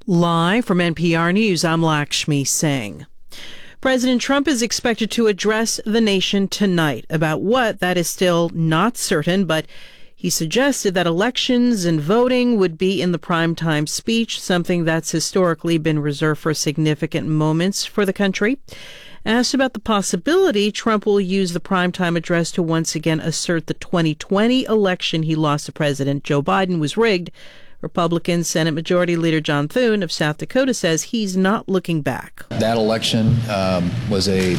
Live from NPR News, I'm Lakshmi Singh. President Trump is expected to address the nation tonight. About what, that is still not certain, but he suggested that elections and voting would be in the primetime speech, something that's historically been reserved for significant moments for the country. Asked about the possibility Trump will use the primetime address to once again assert the 2020 election he lost to President Joe Biden was rigged, Republican Senate Majority Leader John Thune of South Dakota says he's not looking back. That election was a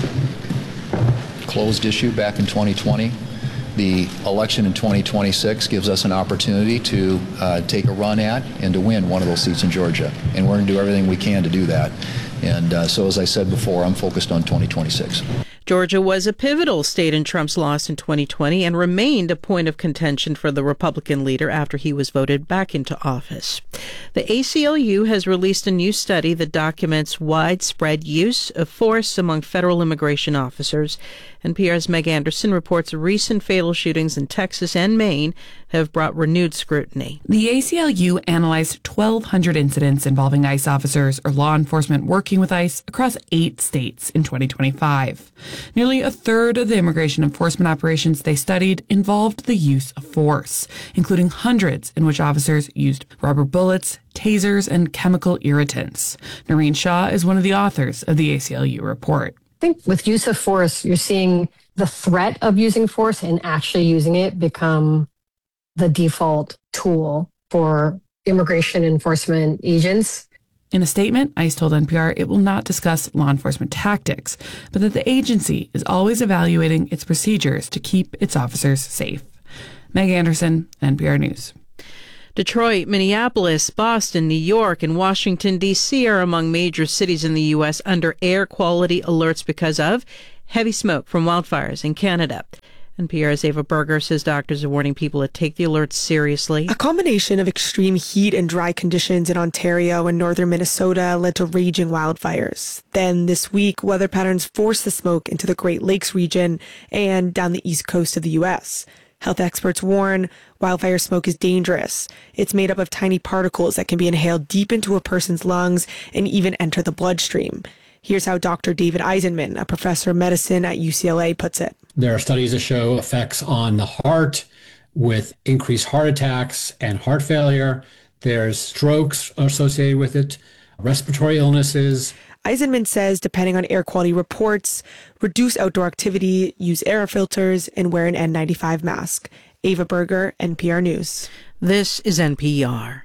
closed issue back in 2020. The election in 2026 gives us an opportunity to take a run at and to win one of those seats in Georgia. And we're going to do everything we can to do that. And so, as I said before, I'm focused on 2026. Georgia was a pivotal state in Trump's loss in 2020 and remained a point of contention for the Republican leader after he was voted back into office. The ACLU has released a new study that documents widespread use of force among federal immigration officers. NPR's Meg Anderson reports recent fatal shootings in Texas and Maine have brought renewed scrutiny. The ACLU analyzed 1,200 incidents involving ICE officers or law enforcement working with ICE across 8 states in 2025. Nearly a third of the immigration enforcement operations they studied involved the use of force, including hundreds in which officers used rubber bullets, tasers, and chemical irritants. Noreen Shaw is one of the authors of the ACLU report. I think with use of force, you're seeing the threat of using force and actually using it become the default tool for immigration enforcement agents. In a statement, ICE told NPR it will not discuss law enforcement tactics, but that the agency is always evaluating its procedures to keep its officers safe. Meg Anderson, NPR News. Detroit, Minneapolis, Boston, New York, and Washington, D.C. are among major cities in the U.S. under air quality alerts because of heavy smoke from wildfires in Canada. NPR's Ava Berger says doctors are warning people to take the alerts seriously. A combination of extreme heat and dry conditions in Ontario and northern Minnesota led to raging wildfires. Then this week, weather patterns forced the smoke into the Great Lakes region and down the east coast of the U.S. Health experts warn wildfire smoke is dangerous. It's made up of tiny particles that can be inhaled deep into a person's lungs and even enter the bloodstream. Here's how Dr. David Eisenman, a professor of medicine at UCLA, puts it. There are studies that show effects on the heart with increased heart attacks and heart failure. There's strokes associated with it, respiratory illnesses. Eisenman says, depending on air quality reports, reduce outdoor activity, use air filters, and wear an N95 mask. Ava Berger, NPR News. This is NPR.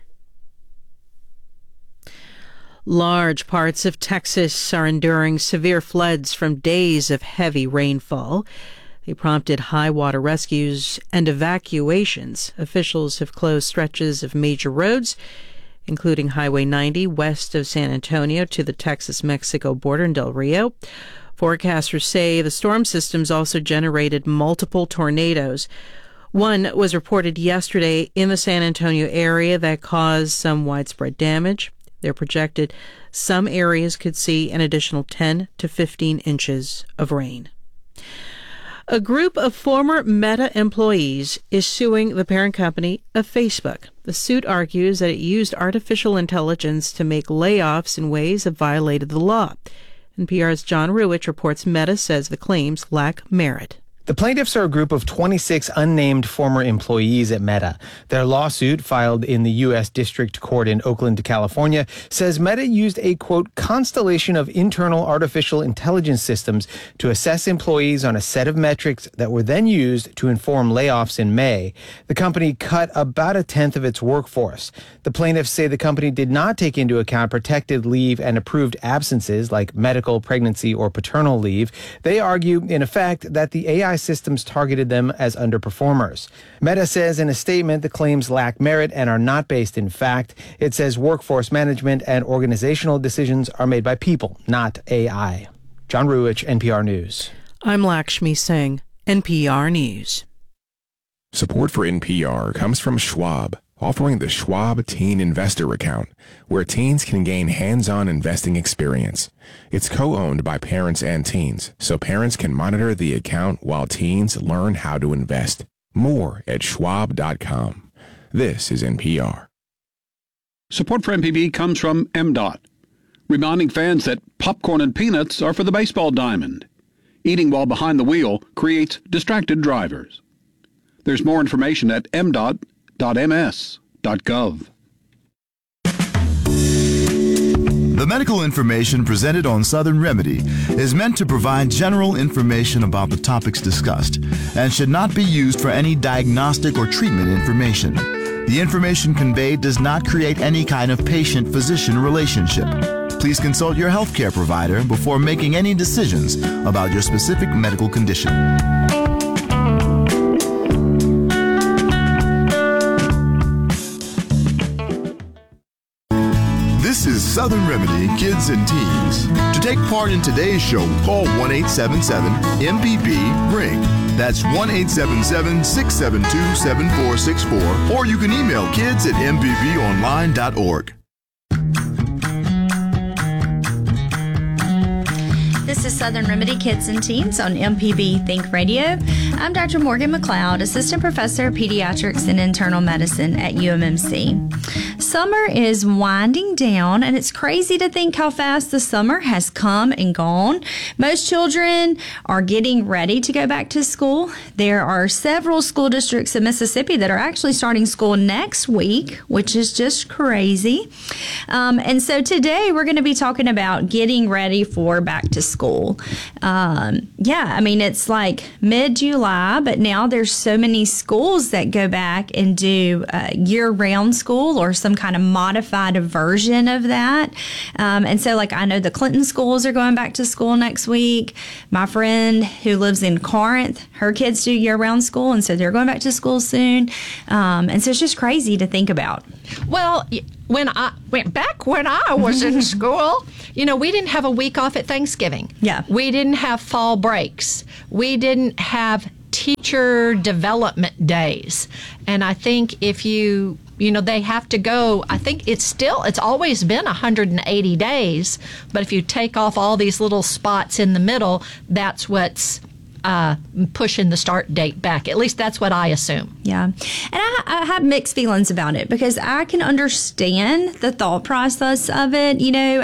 Large parts of Texas are enduring severe floods from days of heavy rainfall. They prompted high water rescues and evacuations. Officials have closed stretches of major roads, including Highway 90 west of San Antonio to the Texas-Mexico border in Del Rio. Forecasters say the storm systems also generated multiple tornadoes. One was reported yesterday in the San Antonio area that caused some widespread damage. They're projected some areas could see an additional 10 to 15 inches of rain. A group of former Meta employees is suing the parent company of Facebook. The suit argues that it used artificial intelligence to make layoffs in ways that violated the law. NPR's John Ruwitch reports Meta says the claims lack merit. The plaintiffs are a group of 26 unnamed former employees at Meta. Their lawsuit, filed in the U.S. District Court in Oakland, California, says Meta used a, quote, constellation of internal artificial intelligence systems to assess employees on a set of metrics that were then used to inform layoffs in May. The company cut about a tenth of its workforce. The plaintiffs say the company did not take into account protected leave and approved absences like medical, pregnancy, or paternal leave. They argue, in effect, that the AI systems targeted them as underperformers. Meta says in a statement the claims lack merit and are not based in fact. It says workforce management and organizational decisions are made by people, not AI. John Ruwitch, NPR News. I'm Lakshmi Singh, NPR News. Support for NPR comes from Schwab, offering the Schwab Teen Investor Account, where teens can gain hands-on investing experience. It's co-owned by parents and teens, so parents can monitor the account while teens learn how to invest. More at schwab.com. This is NPR. Support for MPB comes from MDOT, reminding fans that popcorn and peanuts are for the baseball diamond. Eating while behind the wheel creates distracted drivers. There's more information at mdot.ms.gov. The medical information presented on Southern Remedy is meant to provide general information about the topics discussed and should not be used for any diagnostic or treatment information. The information conveyed does not create any kind of patient-physician relationship. Please consult your healthcare provider before making any decisions about your specific medical condition. This is Southern Remedy Kids and Teens. To take part in today's show, call 1-877-MPB-RING. That's 1-877-672-7464. Or you can email kids@mpbonline.org. This is Southern Remedy Kids and Teens on MPB Think Radio. I'm Dr. Morgan McLeod, Assistant Professor of Pediatrics and Internal Medicine at UMMC. Summer is winding down, and it's crazy to think how fast the summer has come and gone. Most children are getting ready to go back to school. There are several school districts in Mississippi that are actually starting school next week, which is just crazy. And so today we're going to be talking about getting ready for back to school. It's like mid-July, but now there's so many schools that go back and do year-round school or some kind of modified version of that. And so, I know the Clinton schools are going back to school next week. My friend who lives in Corinth, her kids do year-round school, and so they're going back to school soon. And so it's just crazy to think about. Well, when I was in school, we didn't have a week off at Thanksgiving. Yeah. We didn't have fall breaks. We didn't have teacher development days. And I think if they have to go, I think it's always been 180 days, but if you take off all these little spots in the middle, that's what's pushing the start date back. At least that's what I assume. Yeah. And I have mixed feelings about it because I can understand the thought process of it.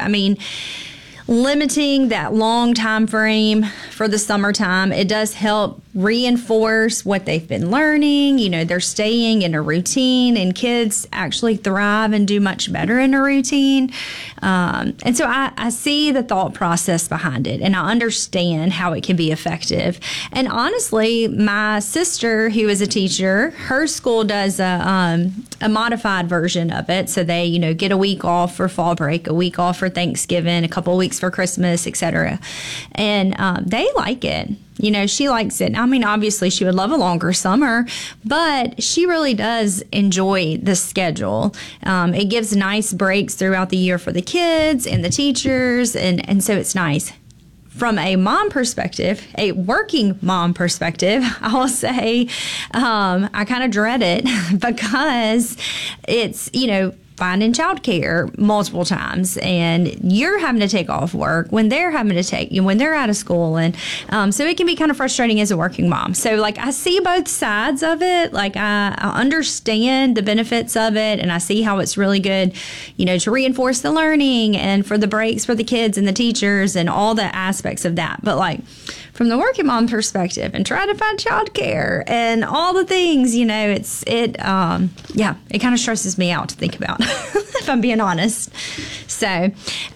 Limiting that long time frame for the summertime, it does help reinforce what they've been learning. They're staying in a routine, and kids actually thrive and do much better in a routine. And so I see the thought process behind it, and I understand how it can be effective. And honestly, my sister, who is a teacher, her school does a modified version of it. So they, get a week off for fall break, a week off for Thanksgiving, a couple of weeks for Christmas, etc. And they like it. She likes it. Obviously she would love a longer summer, but she really does enjoy the schedule. It gives nice breaks throughout the year for the kids and the teachers, and so it's nice. From a mom perspective, a working mom perspective, I will say I kind of dread it because it's, finding childcare multiple times, and you're having to take off work when they're having to take when they're out of school, and so it can be kind of frustrating as a working mom. So I see both sides of it. I understand the benefits of it, and I see how it's really good, to reinforce the learning and for the breaks for the kids and the teachers and all the aspects of that. But from the working mom perspective and trying to find childcare and all the things, it kind of stresses me out to think about, if I'm being honest. So,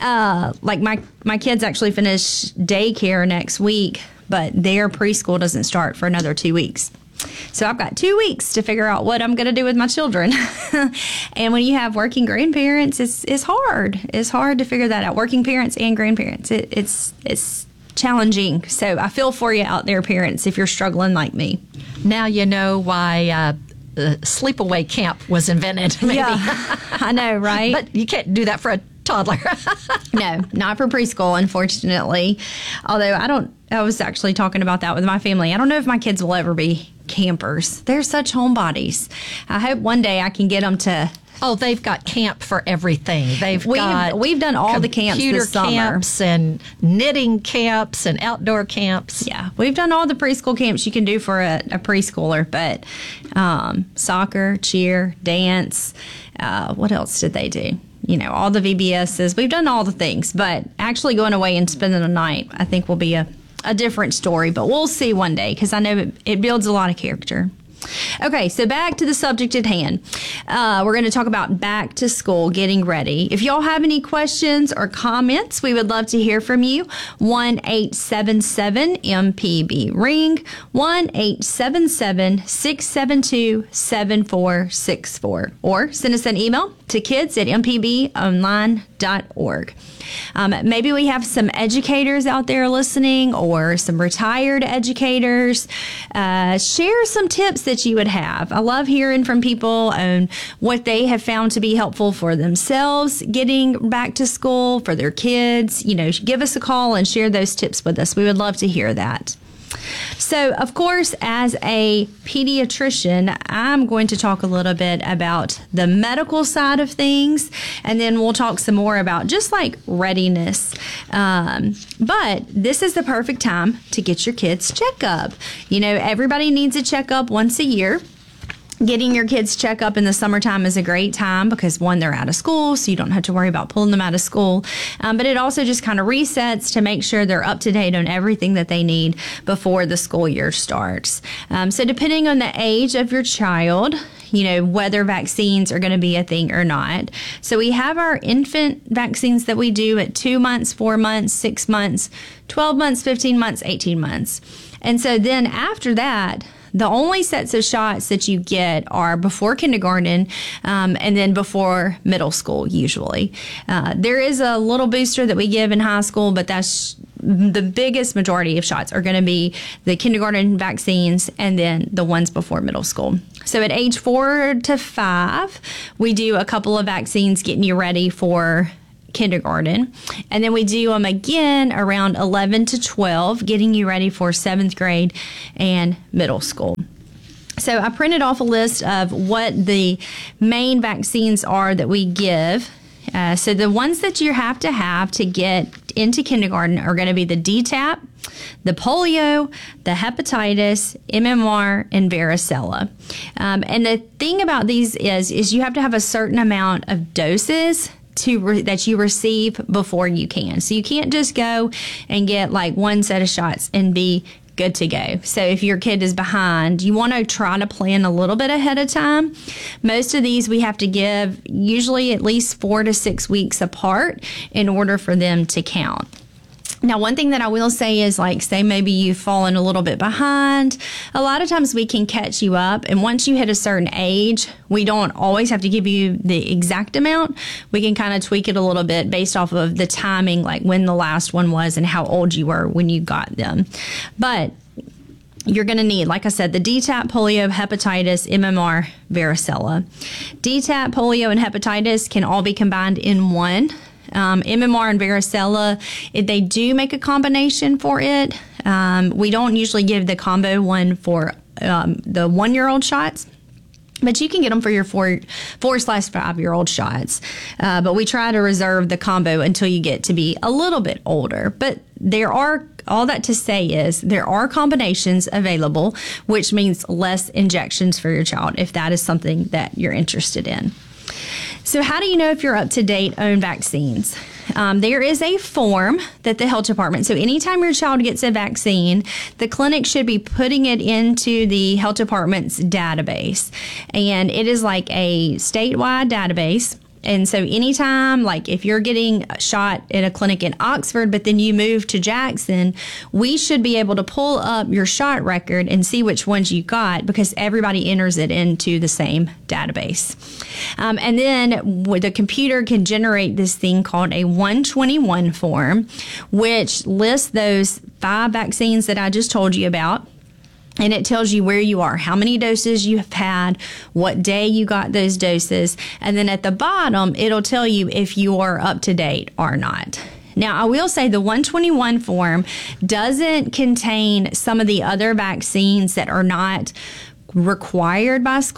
my kids actually finish daycare next week, but their preschool doesn't start for another 2 weeks. So I've got 2 weeks to figure out what I'm going to do with my children. And when you have working grandparents, it's hard. It's hard to figure that out. Working parents and grandparents, it's challenging. So I feel for you out there, parents, if you're struggling like me. Now you know why sleepaway camp was invented. Maybe. Yeah, I know, right? But you can't do that for a toddler. No, not for preschool, unfortunately. Although I was actually talking about that with my family. I don't know if my kids will ever be campers. They're such homebodies. I hope one day I can get them to. Oh, they've got camp for everything. We've done all the camps this summer. Computer camps and knitting camps and outdoor camps. Yeah, we've done all the preschool camps you can do for a preschooler, but soccer, cheer, dance, What else did they do? All the VBSs. We've done all the things, but actually going away and spending a night, I think, will be a different story. But we'll see one day, because I know it builds a lot of character. Okay, so back to the subject at hand. We're going to talk about back to school, getting ready. If y'all have any questions or comments, we would love to hear from you. 1-877-MPB-RING, 1-877-672-7464, or send us an email to kids@mpbonline.org. Maybe we have some educators out there listening, or some retired educators. Share some tips that you would have. I love hearing from people on what they have found to be helpful for themselves getting back to school, for their kids. Give us a call and share those tips with us. We would love to hear that. So, of course, as a pediatrician, I'm going to talk a little bit about the medical side of things, and then we'll talk some more about just like readiness. But this is the perfect time to get your kids' checkup. Everybody needs a checkup once a year. Getting your kids check up in the summertime is a great time because, one, they're out of school, so you don't have to worry about pulling them out of school. But it also just kind of resets to make sure they're up to date on everything that they need before the school year starts. So depending on the age of your child, whether vaccines are going to be a thing or not. So we have our infant vaccines that we do at 2 months, 4 months, 6 months, 12 months, 15 months, 18 months. And so then after that, the only sets of shots that you get are before kindergarten and then before middle school, usually. There is a little booster that we give in high school, but that's the biggest majority of shots are going to be the kindergarten vaccines and then the ones before middle school. So at age 4 to 5, we do a couple of vaccines getting you ready for kindergarten, and then we do them again around 11 to 12, getting you ready for 7th grade and middle school. So I printed off a list of what the main vaccines are that we give. So the ones that you have to get into kindergarten are going to be the DTaP, the polio, the hepatitis, MMR, and varicella. And the thing about these is you have to have a certain amount of doses that you receive before you can. So you can't just go and get like one set of shots and be good to go. So if your kid is behind, you want to try to plan a little bit ahead of time. Most of these we have to give usually at least 4 to 6 weeks apart in order for them to count. Now, one thing that I will say is, like, say maybe you've fallen a little bit behind. A lot of times we can catch you up. And once you hit a certain age, we don't always have to give you the exact amount. We can kind of tweak it a little bit based off of the timing, like when the last one was and how old you were when you got them. But you're going to need, like I said, the DTaP, polio, hepatitis, MMR, varicella. DTaP, polio, and hepatitis can all be combined in one. MMR and varicella, they do make a combination for it. We don't usually give the combo one for the 1-year-old shots, but you can get them for your 4/5-year-old shots. But we try to reserve the combo until you get to be a little bit older. But all that to say is there are combinations available, which means less injections for your child if that is something that you're interested in. So how do you know if you're up to date on vaccines? There is a form that the health department, so anytime your child gets a vaccine, the clinic should be putting it into the health department's database. And it is like a statewide database. And so anytime, like if you're getting a shot at a clinic in Oxford, but then you move to Jackson, we should be able to pull up your shot record and see which ones you got because everybody enters it into the same database. And then the computer can generate this thing called a 121 form, which lists those 5 vaccines that I just told you about. And it tells you where you are, how many doses you have had, what day you got those doses. And then at the bottom, it'll tell you if you are up to date or not. Now, I will say the 121 form doesn't contain some of the other vaccines that are not required by school.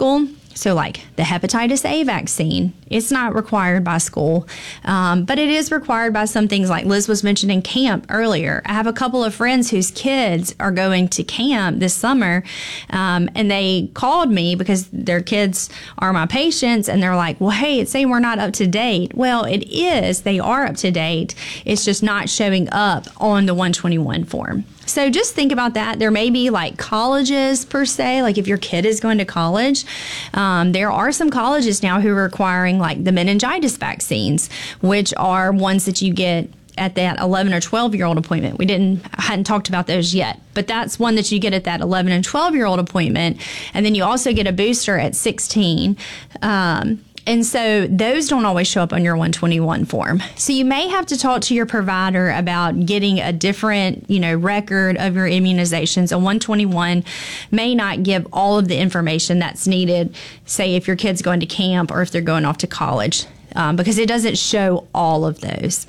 So like the hepatitis A vaccine, it's not required by school, but it is required by some things like Liz was mentioning camp earlier. I have a couple of friends whose kids are going to camp this summer, and they called me because their kids are my patients, and they're like, well, hey, it's saying we're not up to date. Well, it is. They are up to date. It's just not showing up on the 121 form. So just think about that. There may be like colleges per se, like if your kid is going to college, there are some colleges now who are requiring like the meningitis vaccines, which are ones that you get at that 11 or 12-year-old appointment. Hadn't talked about those yet, but that's one that you get at that 11 and 12-year-old appointment. And then you also get a booster at 16. And so those don't always show up on your 121 form. So you may have to talk to your provider about getting a different, record of your immunizations. A 121 may not give all of the information that's needed, say if your kid's going to camp or if they're going off to college, because it doesn't show all of those.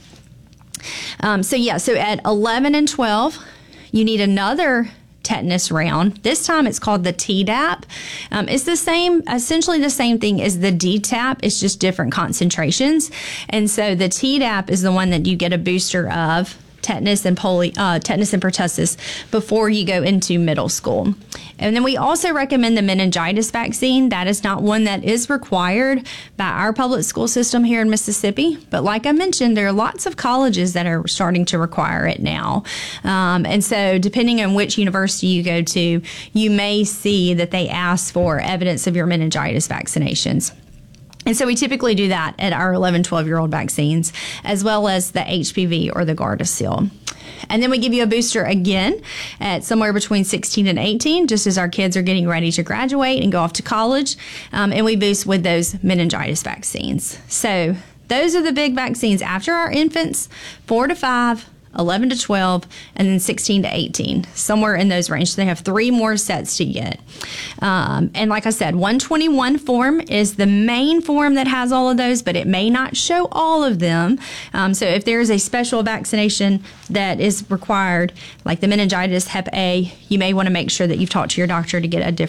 So at 11 and 12, you need another tetanus round. This time it's called the Tdap. It's essentially the same thing as the DTaP. It's just different concentrations. And so the Tdap is the one that you get a booster of, tetanus and pertussis, before you go into middle school. And then we also recommend the meningitis vaccine. That is not one that is required by our public school system here in Mississippi. But like I mentioned, there are lots of colleges that are starting to require it now. And so depending on which university you go to, you may see that they ask for evidence of your meningitis vaccinations. And so we typically do that at our 11, 12-year-old vaccines, as well as the HPV or the Gardasil. And then we give you a booster again at somewhere between 16 and 18, just as our kids are getting ready to graduate and go off to college. And we boost with those meningitis vaccines. So those are the big vaccines after our infants, 4 to 5, 11 to 12, and then 16 to 18, somewhere in those ranges. They have 3 more sets to get. And like I said, 121 form is the main form that has all of those, but it may not show all of them. So if there is a special vaccination that is required, like the meningitis, Hep A, you may want to make sure that you've talked to your doctor to get a